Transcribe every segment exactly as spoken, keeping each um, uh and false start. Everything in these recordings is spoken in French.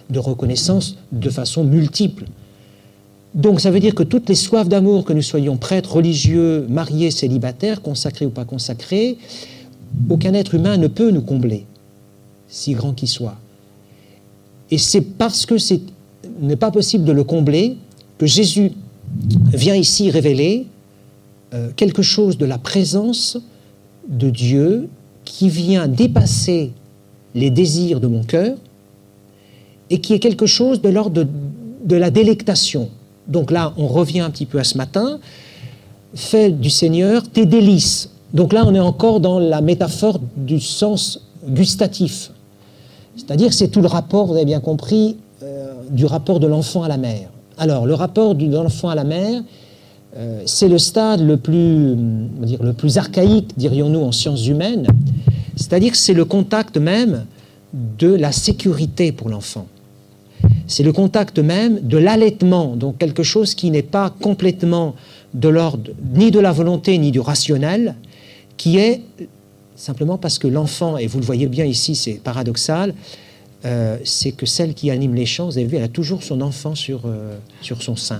de reconnaissance de façon multiple. Donc ça veut dire que toutes les soifs d'amour, que nous soyons prêtres, religieux, mariés, célibataires, consacrés ou pas consacrés, aucun être humain ne peut nous combler, si grand qu'il soit. Et c'est parce que ce n'est pas possible de le combler que Jésus vient ici révéler euh, quelque chose de la présence de Dieu qui vient dépasser les désirs de mon cœur et qui est quelque chose de l'ordre de, de la délectation. Donc là, on revient un petit peu à ce matin. Fais du Seigneur tes délices. Donc là, on est encore dans la métaphore du sens gustatif. C'est-à-dire que c'est tout le rapport, vous avez bien compris, euh, du rapport de l'enfant à la mère. Alors, le rapport de l'enfant à la mère, euh, c'est le stade le plus, on va dire, le plus archaïque, dirions-nous, en sciences humaines. C'est-à-dire que c'est le contact même de la sécurité pour l'enfant. C'est le contact même de l'allaitement, donc quelque chose qui n'est pas complètement de l'ordre ni de la volonté ni du rationnel, qui est simplement parce que l'enfant, et vous le voyez bien ici, c'est paradoxal, euh, c'est que celle qui anime les chants, vous avez vu, elle a toujours son enfant sur, euh, sur son sein.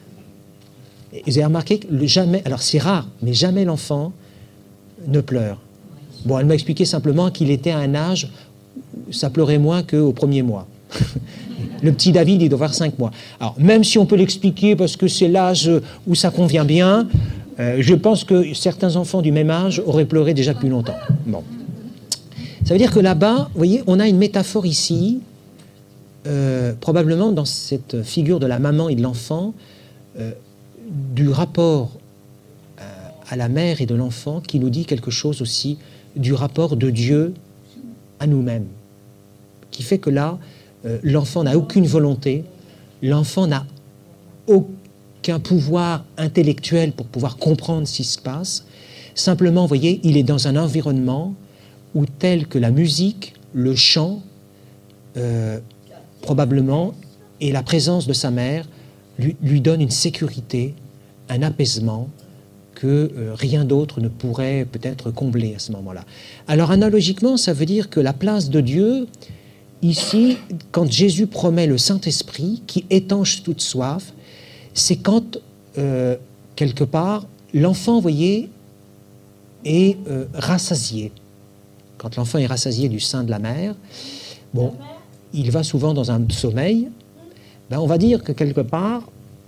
Et vous avez remarqué que le jamais, alors c'est rare, mais jamais l'enfant ne pleure. Bon, elle m'a expliqué simplement qu'il était à un âge où ça pleurait moins qu'au premier mois. Le petit David, il doit avoir cinq mois. Alors, même si on peut l'expliquer parce que c'est l'âge où ça convient bien, euh, je pense que certains enfants du même âge auraient pleuré déjà depuis longtemps. Bon. Ça veut dire que là-bas, vous voyez, on a une métaphore ici, euh, probablement dans cette figure de la maman et de l'enfant, euh, du rapport euh, à la mère et de l'enfant qui nous dit quelque chose aussi du rapport de Dieu à nous-mêmes, qui fait que là, euh, l'enfant n'a aucune volonté, l'enfant n'a aucun pouvoir intellectuel pour pouvoir comprendre ce qui se passe. Simplement, vous voyez, il est dans un environnement où, tel que la musique, le chant, euh, probablement, et la présence de sa mère, lui, lui donne une sécurité, un apaisement que euh, rien d'autre ne pourrait peut-être combler à ce moment-là. Alors, analogiquement, ça veut dire que la place de Dieu, ici, quand Jésus promet le Saint-Esprit, qui étanche toute soif, c'est quand, euh, quelque part, l'enfant, vous voyez, est euh, rassasié. Quand l'enfant est rassasié du sein de la mère, bon, il va souvent dans un sommeil, ben on va dire que quelque part,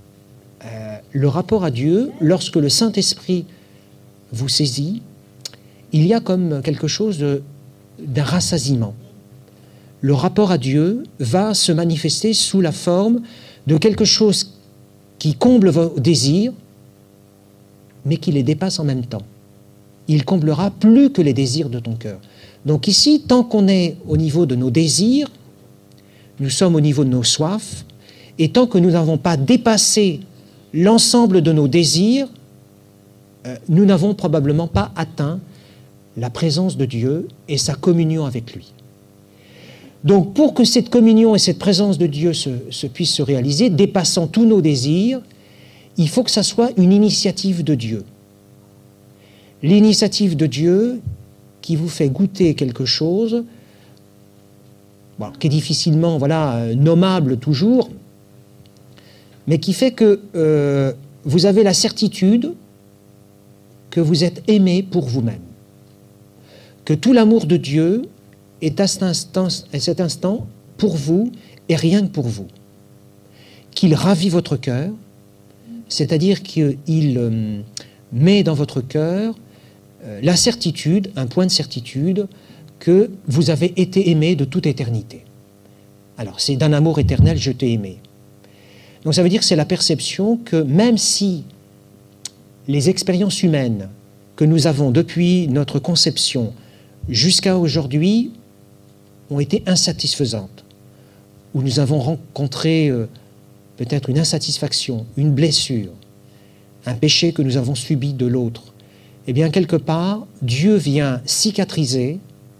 euh, le rapport à Dieu, lorsque le Saint-Esprit vous saisit, il y a comme quelque chose de, d'un rassasiement. Le rapport à Dieu va se manifester sous la forme de quelque chose qui comble vos désirs, mais qui les dépasse en même temps. Il comblera plus que les désirs de ton cœur. Donc ici, tant qu'on est au niveau de nos désirs, nous sommes au niveau de nos soifs, et tant que nous n'avons pas dépassé l'ensemble de nos désirs, euh, nous n'avons probablement pas atteint la présence de Dieu et sa communion avec lui. Donc pour que cette communion et cette présence de Dieu se, se puissent se réaliser, dépassant tous nos désirs, il faut que ça soit une initiative de Dieu. L'initiative de Dieu qui vous fait goûter quelque chose, bon, qui est difficilement voilà, euh, nommable toujours, mais qui fait que euh, vous avez la certitude que vous êtes aimé pour vous-même, que tout l'amour de Dieu est à cet instant, à cet instant pour vous et rien que pour vous, qu'il ravit votre cœur, c'est-à-dire qu'il euh, met dans votre cœur euh, la certitude, un point de certitude, que vous avez été aimé de toute éternité. Alors, c'est d'un amour éternel, je t'ai aimé. Donc ça veut dire que c'est la perception que même si les expériences humaines que nous avons depuis notre conception jusqu'à aujourd'hui ont été insatisfaisantes, où nous avons rencontré euh, peut-être une insatisfaction, une blessure, un péché que nous avons subi de l'autre, eh bien quelque part, Dieu vient cicatriser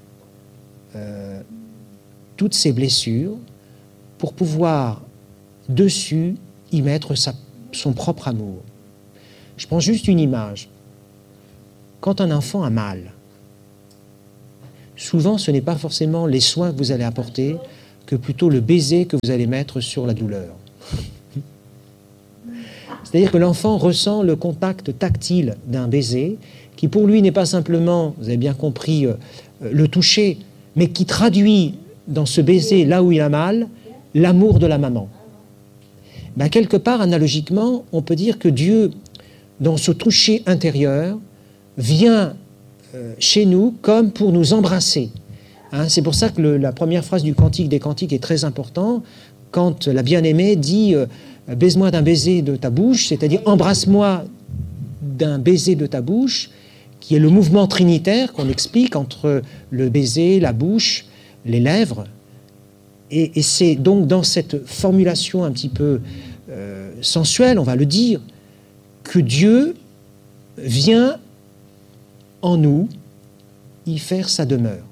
euh, toutes ces blessures pour pouvoir dessus y mettre sa, son propre amour. Je prends juste une image. Quand un enfant a mal, souvent ce n'est pas forcément les soins que vous allez apporter, que plutôt le baiser que vous allez mettre sur la douleur. C'est-à-dire que l'enfant ressent le contact tactile d'un baiser qui pour lui n'est pas simplement, vous avez bien compris, euh, le toucher, mais qui traduit dans ce baiser, là où il a mal, l'amour de la maman. Ben, quelque part, analogiquement, on peut dire que Dieu, dans ce toucher intérieur, vient euh, chez nous comme pour nous embrasser. Hein, c'est pour ça que le, la première phrase du Cantique des Cantiques est très importante, quand la bien-aimée dit euh, « baise-moi d'un baiser de ta bouche », c'est-à-dire « embrasse-moi d'un baiser de ta bouche », qui est le mouvement trinitaire qu'on explique entre le baiser, la bouche, les lèvres. Et, et c'est donc dans cette formulation un petit peu euh, sensuelle, on va le dire, que Dieu vient en nous y faire sa demeure.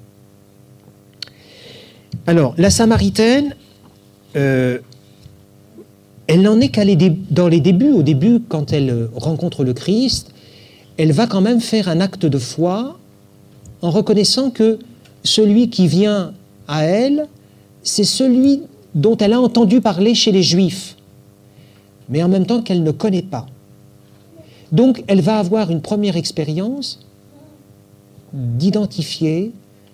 Alors, la Samaritaine, euh, elle n'en est qu'à les dé- dans les débuts. Au début, quand elle rencontre le Christ, elle va quand même faire un acte de foi en reconnaissant que celui qui vient à elle, c'est celui dont elle a entendu parler chez les Juifs, mais en même temps qu'elle ne connaît pas. Donc, elle va avoir une première expérience d'identifier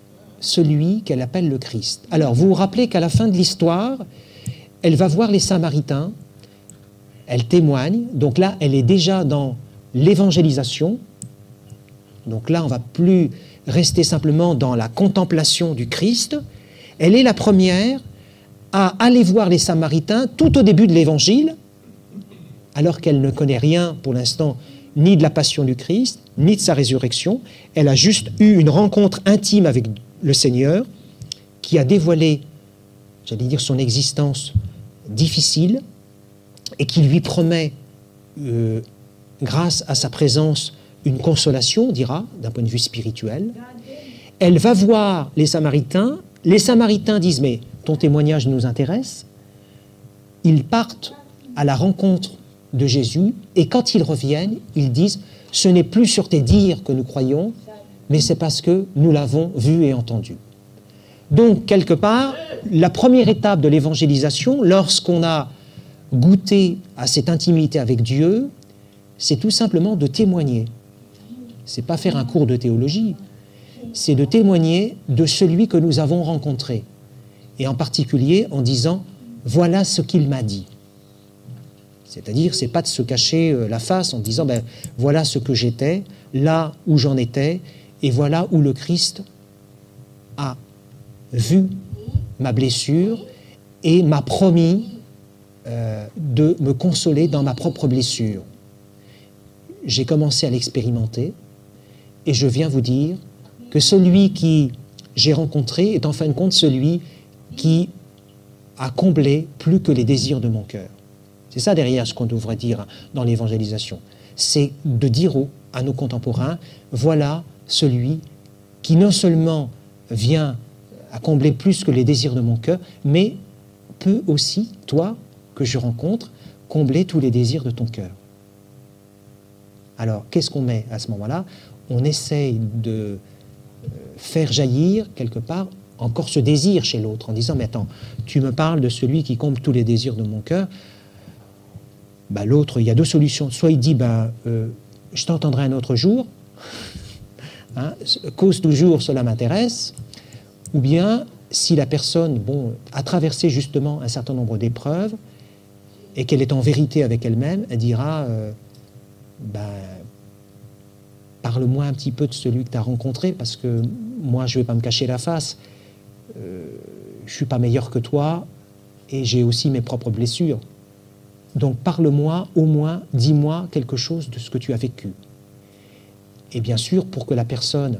celui qu'elle appelle le Christ. Alors, vous vous rappelez qu'à la fin de l'histoire, elle va voir les Samaritains, elle témoigne, donc là, elle est déjà dans l'évangélisation. Donc là, on ne va plus rester simplement dans la contemplation du Christ. Elle est la première à aller voir les Samaritains tout au début de l'Évangile, alors qu'elle ne connaît rien pour l'instant ni de la passion du Christ, ni de sa résurrection. Elle a juste eu une rencontre intime avec le Seigneur qui a dévoilé, j'allais dire, son existence difficile et qui lui promet, euh, grâce à sa présence, une consolation, on dira, d'un point de vue spirituel. Elle va voir les Samaritains. Les Samaritains disent « mais ton témoignage nous intéresse ». Ils partent à la rencontre de Jésus et quand ils reviennent, ils disent « ce n'est plus sur tes dires que nous croyons, mais c'est parce que nous l'avons vu et entendu ». Donc, quelque part, la première étape de l'évangélisation, lorsqu'on a goûté à cette intimité avec Dieu, c'est tout simplement de témoigner. C'est pas faire un cours de théologie, c'est de témoigner de celui que nous avons rencontré. Et en particulier en disant « voilà ce qu'il m'a dit ». C'est-à-dire, c'est pas de se cacher la face en disant ben, « voilà ce que j'étais, là où j'en étais, et voilà où le Christ a vu ma blessure et m'a promis euh, de me consoler dans ma propre blessure. » J'ai commencé à l'expérimenter et je viens vous dire que celui qui j'ai rencontré est en fin de compte celui qui a comblé plus que les désirs de mon cœur. C'est ça derrière ce qu'on devrait dire dans l'évangélisation. C'est de dire aux, à nos contemporains, voilà celui qui non seulement vient à combler plus que les désirs de mon cœur, mais peut aussi, toi, que je rencontre, combler tous les désirs de ton cœur. Alors, qu'est-ce qu'on met à ce moment-là? On essaye de faire jaillir, quelque part, encore ce désir chez l'autre, en disant, mais attends, tu me parles de celui qui comble tous les désirs de mon cœur. Ben, l'autre, il y a deux solutions. Soit il dit, ben, euh, je t'entendrai un autre jour, hein, cause toujours, cela m'intéresse, ou bien, si la personne, bon, a traversé justement un certain nombre d'épreuves, et qu'elle est en vérité avec elle-même, elle dira, euh, ben, parle-moi un petit peu de celui que tu as rencontré, parce que moi, je ne vais pas me cacher la face. Euh, je ne suis pas meilleur que toi, et j'ai aussi mes propres blessures. Donc, parle-moi, au moins, dis-moi quelque chose de ce que tu as vécu. Et bien sûr, pour que la personne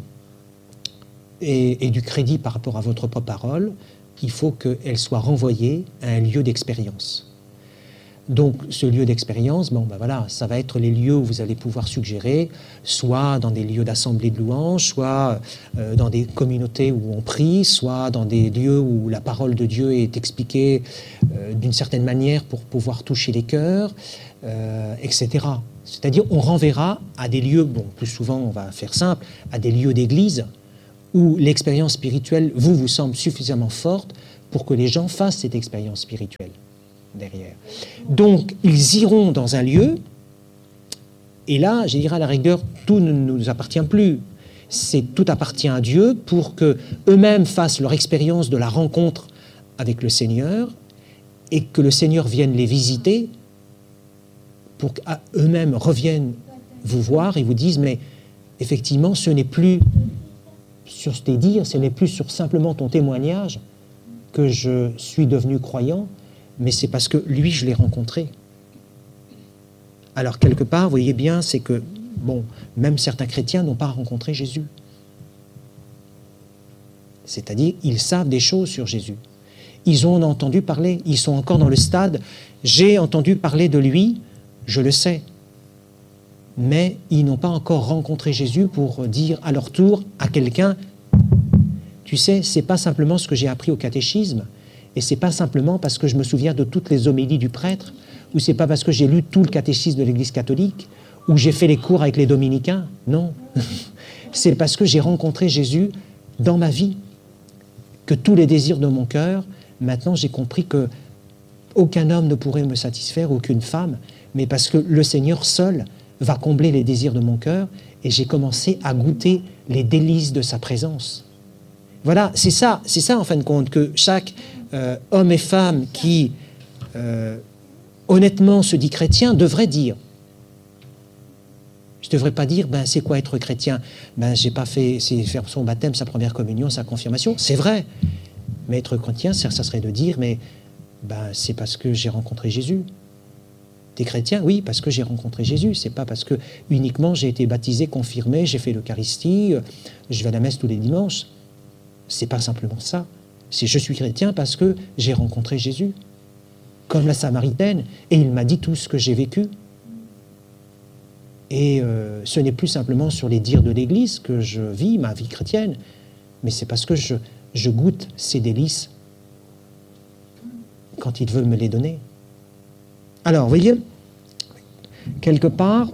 ait, ait du crédit par rapport à votre propre parole, il faut qu'elle soit renvoyée à un lieu d'expérience. Donc, ce lieu d'expérience, bon, ben voilà, ça va être les lieux où vous allez pouvoir suggérer, soit dans des lieux d'assemblée de louanges, soit euh, dans des communautés où on prie, soit dans des lieux où la parole de Dieu est expliquée euh, d'une certaine manière pour pouvoir toucher les cœurs, euh, et cetera. C'est-à-dire, on renverra à des lieux, bon, plus souvent, on va faire simple, à des lieux d'église où l'expérience spirituelle vous, vous semble suffisamment forte pour que les gens fassent cette expérience spirituelle derrière. Donc, ils iront dans un lieu, et là, je dirais à la rigueur, tout ne nous appartient plus. C'est tout appartient à Dieu pour qu'eux-mêmes fassent leur expérience de la rencontre avec le Seigneur et que le Seigneur vienne les visiter pour qu'eux-mêmes reviennent vous voir et vous disent, mais effectivement, ce n'est plus sur tes dires, ce n'est plus sur simplement ton témoignage que je suis devenu croyant, mais c'est parce que lui, je l'ai rencontré. Alors, quelque part, vous voyez bien, c'est que, bon, même certains chrétiens n'ont pas rencontré Jésus. C'est-à-dire, ils savent des choses sur Jésus. Ils ont entendu parler, ils sont encore dans le stade « j'ai entendu parler de lui, je le sais ». Mais ils n'ont pas encore rencontré Jésus pour dire à leur tour à quelqu'un « tu sais, c'est pas simplement ce que j'ai appris au catéchisme, et c'est pas simplement parce que je me souviens de toutes les homélies du prêtre, ou c'est pas parce que j'ai lu tout le catéchisme de l'Église catholique, ou j'ai fait les cours avec les dominicains. Non, c'est parce que j'ai rencontré Jésus dans ma vie, que tous les désirs de mon cœur, maintenant j'ai compris que aucun homme ne pourrait me satisfaire, aucune femme, mais parce que le Seigneur seul va combler les désirs de mon cœur, et j'ai commencé à goûter les délices de sa présence. Voilà, c'est ça, c'est ça en fin de compte, que chaque euh, homme et femme qui euh, honnêtement se dit chrétien devrait dire. Je ne devrais pas dire, ben, c'est quoi être chrétien? Ben, j'ai pas fait, c'est faire son baptême, sa première communion, sa confirmation. C'est vrai. Mais être chrétien, ça, ça serait de dire, mais ben, c'est parce que j'ai rencontré Jésus. T'es chrétien? Oui, parce que j'ai rencontré Jésus. C'est pas parce que uniquement j'ai été baptisé, confirmé, j'ai fait l'Eucharistie, je vais à la messe tous les dimanches. C'est pas simplement ça. C'est je suis chrétien parce que j'ai rencontré Jésus. Comme la Samaritaine, et il m'a dit tout ce que j'ai vécu. Et euh, ce n'est plus simplement sur les dires de l'Église que je vis ma vie chrétienne, mais c'est parce que je, je goûte ces délices quand il veut me les donner. Alors, vous voyez, quelque part,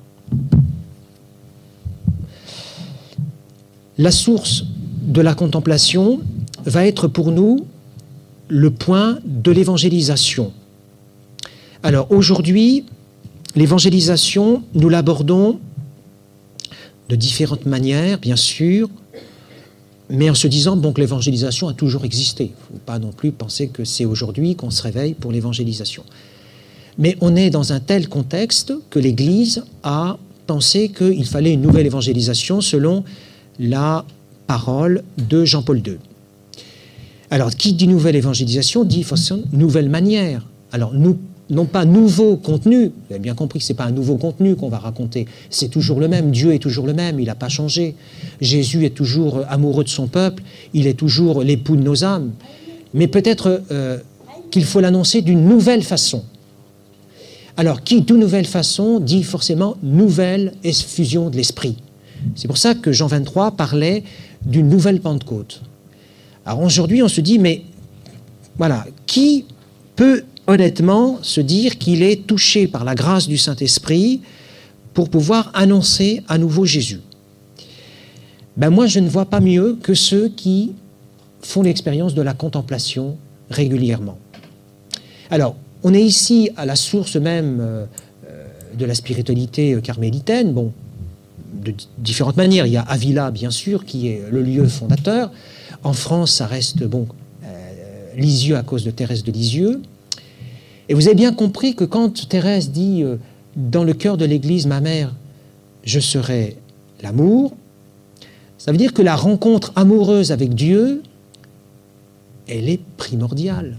la source de la contemplation va être pour nous le point de l'évangélisation. Alors, aujourd'hui, l'évangélisation, nous l'abordons de différentes manières, bien sûr, mais en se disant bon, que l'évangélisation a toujours existé. Il ne faut pas non plus penser que c'est aujourd'hui qu'on se réveille pour l'évangélisation. Mais on est dans un tel contexte que l'Église a pensé qu'il fallait une nouvelle évangélisation selon la parole de Jean-Paul deux. Alors, qui dit nouvelle évangélisation dit forcément nouvelle manière. Alors, nous, non pas nouveau contenu, vous avez bien compris que ce n'est pas un nouveau contenu qu'on va raconter, c'est toujours le même, Dieu est toujours le même, il n'a pas changé. Jésus est toujours amoureux de son peuple, il est toujours l'époux de nos âmes. Mais peut-être euh, qu'il faut l'annoncer d'une nouvelle façon. Alors, qui d'une nouvelle façon dit forcément nouvelle effusion de l'esprit. C'est pour ça que Jean vingt-trois parlait d'une nouvelle Pentecôte. Alors aujourd'hui, on se dit, mais voilà, qui peut honnêtement se dire qu'il est touché par la grâce du Saint-Esprit pour pouvoir annoncer à nouveau Jésus? Ben moi, je ne vois pas mieux que ceux qui font l'expérience de la contemplation régulièrement. Alors, on est ici à la source même euh, de la spiritualité carmélitaine, bon, de différentes manières. Il y a Avila, bien sûr, qui est le lieu fondateur. En France, ça reste, bon, euh, Lisieux à cause de Thérèse de Lisieux. Et vous avez bien compris que quand Thérèse dit euh, « Dans le cœur de l'Église, ma mère, je serai l'amour », ça veut dire que la rencontre amoureuse avec Dieu, elle est primordiale.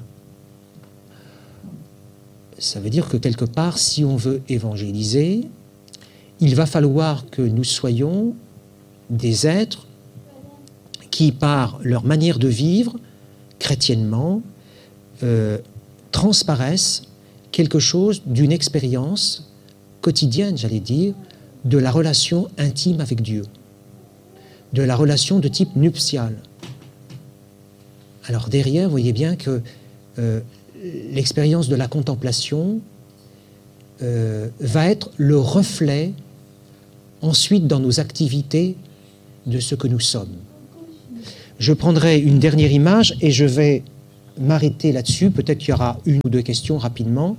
Ça veut dire que quelque part, si on veut évangéliser, il va falloir que nous soyons des êtres qui, par leur manière de vivre, chrétiennement, euh, transparaissent quelque chose d'une expérience quotidienne, j'allais dire, de la relation intime avec Dieu, de la relation de type nuptial. Alors derrière, vous voyez bien que euh, l'expérience de la contemplation euh, va être le reflet ensuite dans nos activités de ce que nous sommes. Je prendrai une dernière image et je vais m'arrêter là-dessus. Peut-être qu'il y aura une ou deux questions rapidement.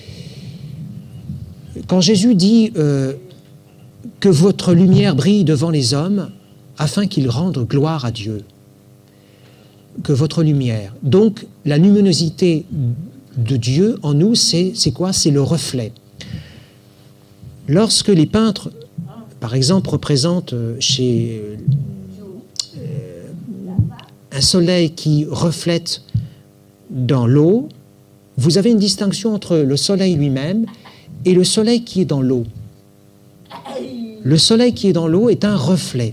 Quand Jésus dit euh, que votre lumière brille devant les hommes afin qu'ils rendent gloire à Dieu, que votre lumière, donc la luminosité de Dieu en nous, c'est, c'est quoi? C'est le reflet. Lorsque les peintres, par exemple, représentent chez euh, un soleil qui reflète dans l'eau, vous avez une distinction entre le soleil lui-même et le soleil qui est dans l'eau. Le soleil qui est dans l'eau est un reflet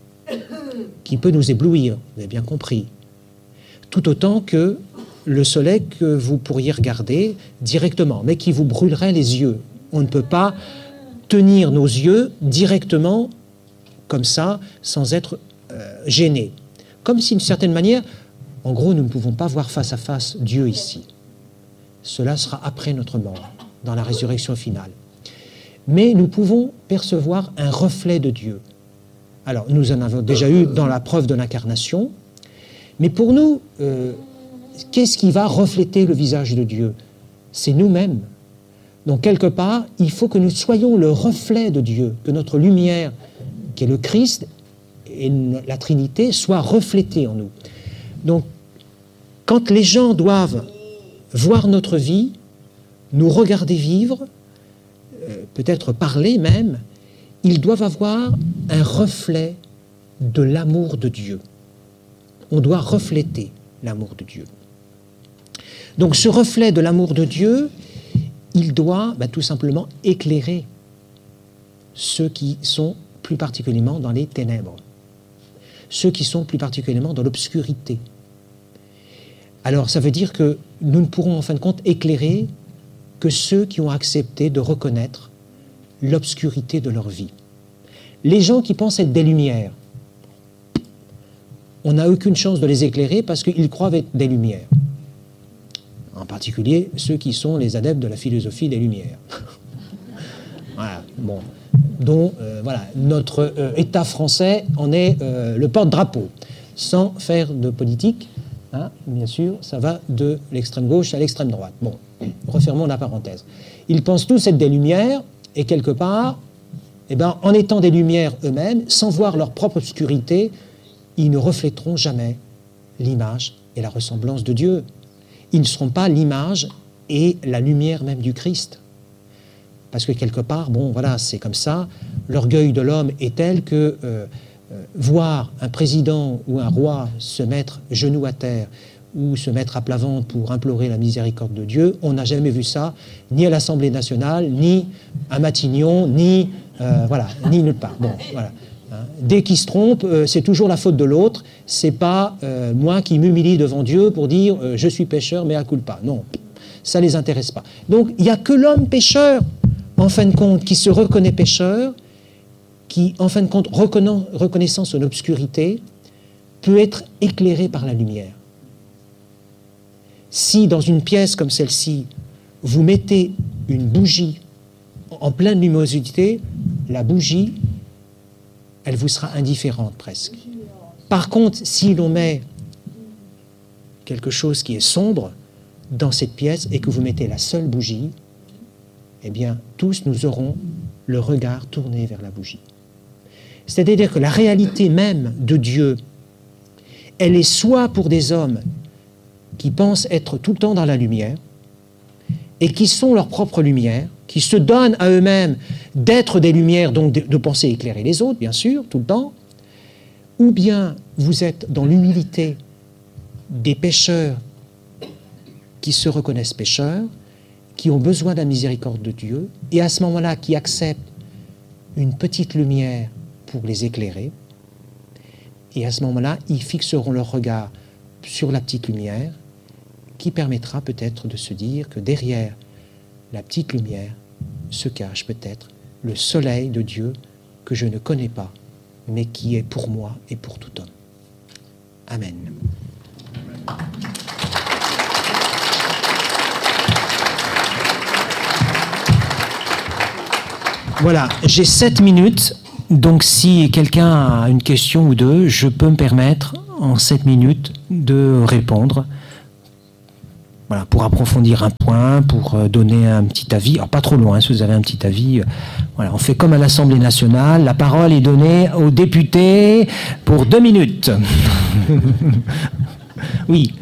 qui peut nous éblouir, vous avez bien compris. Tout autant que le soleil que vous pourriez regarder directement, mais qui vous brûlerait les yeux. On ne peut pas tenir nos yeux directement comme ça, sans être euh, gêné. Comme si, d'une certaine manière, en gros, nous ne pouvons pas voir face à face Dieu ici. Cela sera après notre mort, dans la résurrection finale. Mais nous pouvons percevoir un reflet de Dieu. Alors, nous en avons déjà eu dans la preuve de l'incarnation, mais pour nous, euh, qu'est-ce qui va refléter le visage de Dieu? C'est nous-mêmes. Donc, quelque part, il faut que nous soyons le reflet de Dieu, que notre lumière, qui est le Christ et la Trinité, soit reflétée en nous. Donc, quand les gens doivent voir notre vie, nous regarder vivre, euh, peut-être parler même, ils doivent avoir un reflet de l'amour de Dieu. On doit refléter l'amour de Dieu. Donc ce reflet de l'amour de Dieu, il doit ben, tout simplement éclairer ceux qui sont plus particulièrement dans les ténèbres, ceux qui sont plus particulièrement dans l'obscurité. Alors ça veut dire que nous ne pourrons en fin de compte éclairer que ceux qui ont accepté de reconnaître l'obscurité de leur vie. Les gens qui pensent être des lumières, on n'a aucune chance de les éclairer parce qu'ils croient être des lumières. En particulier, ceux qui sont les adeptes de la philosophie des lumières. Voilà, bon. Dont, euh, voilà, notre euh, État français en est euh, le porte-drapeau. Sans faire de politique, hein, bien sûr, ça va de l'extrême gauche à l'extrême droite. Bon, refermons la parenthèse. Ils pensent tous être des lumières, et quelque part, eh ben, en étant des lumières eux-mêmes, sans voir leur propre obscurité, ils ne reflèteront jamais l'image et la ressemblance de Dieu. Ils ne seront pas l'image et la lumière même du Christ. Parce que quelque part, bon, voilà, c'est comme ça, l'orgueil de l'homme est tel que euh, euh, voir un président ou un roi se mettre genou à terre ou se mettre à plat ventre pour implorer la miséricorde de Dieu, on n'a jamais vu ça, ni à l'Assemblée nationale, ni à Matignon, ni, euh, voilà, ni nulle part. Bon, voilà. Dès qu'il se trompe, euh, c'est toujours la faute de l'autre. C'est pas euh, moi qui m'humilie devant Dieu pour dire euh, je suis pécheur, mais à culpa. Non, ça les intéresse pas. Donc il n'y a que l'homme pécheur, en fin de compte, qui se reconnaît pécheur, qui, en fin de compte, reconnaissant, reconnaissant son obscurité, peut être éclairé par la lumière. Si dans une pièce comme celle-ci, vous mettez une bougie en pleine luminosité, la bougie, elle vous sera indifférente presque. Par contre, si l'on met quelque chose qui est sombre dans cette pièce et que vous mettez la seule bougie, eh bien, tous nous aurons le regard tourné vers la bougie. C'est-à-dire que la réalité même de Dieu, elle est soit pour des hommes qui pensent être tout le temps dans la lumière et qui sont leur propre lumière, qui se donnent à eux-mêmes d'être des lumières, donc de, de penser éclairer les autres, bien sûr, tout le temps, ou bien vous êtes dans l'humilité des pécheurs qui se reconnaissent pécheurs, qui ont besoin de la miséricorde de Dieu, et à ce moment-là, qui acceptent une petite lumière pour les éclairer, et à ce moment-là, ils fixeront leur regard sur la petite lumière, qui permettra peut-être de se dire que derrière la petite lumière se cache peut-être le soleil de Dieu que je ne connais pas, mais qui est pour moi et pour tout homme. Amen. Voilà, j'ai sept minutes, donc si quelqu'un a une question ou deux, je peux me permettre en sept minutes de répondre Voilà, pour approfondir un point, pour donner un petit avis. Alors pas trop loin, si vous avez un petit avis. Voilà, on fait comme à l'Assemblée nationale. La parole est donnée aux députés pour deux minutes. Oui.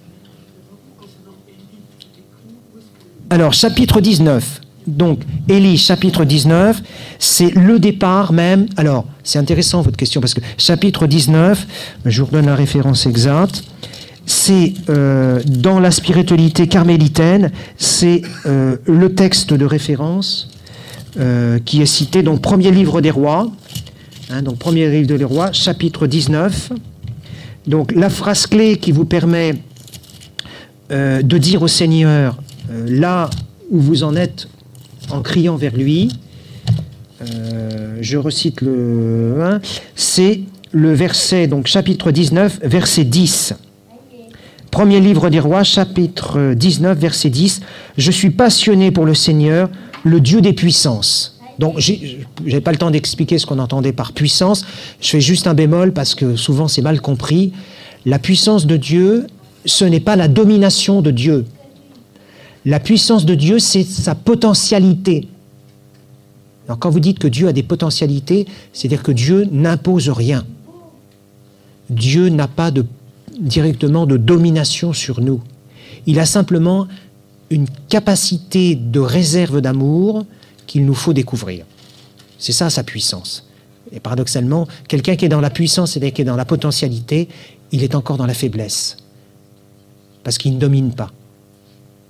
Alors, chapitre dix-neuf. Donc, Élie, chapitre dix-neuf, c'est le départ même. Alors, c'est intéressant votre question parce que chapitre dix-neuf, je vous redonne la référence exacte. C'est euh, dans la spiritualité carmélitaine, c'est euh, le texte de référence euh, qui est cité, donc premier livre des rois, hein, donc premier livre des rois, chapitre dix-neuf. Donc la phrase clé qui vous permet euh, de dire au Seigneur euh, là où vous en êtes en criant vers lui, euh, je recite le un, c'est le verset, donc chapitre dix-neuf, verset dix. Premier livre des rois, chapitre dix-neuf, verset dix. Je suis passionné pour le Seigneur, le Dieu des puissances. Donc, je n'ai pas le temps d'expliquer ce qu'on entendait par puissance. Je fais juste un bémol parce que souvent c'est mal compris. La puissance de Dieu, ce n'est pas la domination de Dieu. La puissance de Dieu, c'est sa potentialité. Alors, quand vous dites que Dieu a des potentialités, c'est-à-dire que Dieu n'impose rien. Dieu n'a pas de directement de domination sur nous. Il a simplement une capacité de réserve d'amour qu'il nous faut découvrir. C'est ça sa puissance. Et paradoxalement, quelqu'un qui est dans la puissance et qui est dans la potentialité, il est encore dans la faiblesse. Parce qu'il ne domine pas.